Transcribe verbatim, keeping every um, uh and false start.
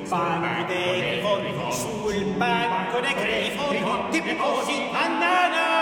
banco dei grifoni, sul banco dei grifoni, ti posi a nana.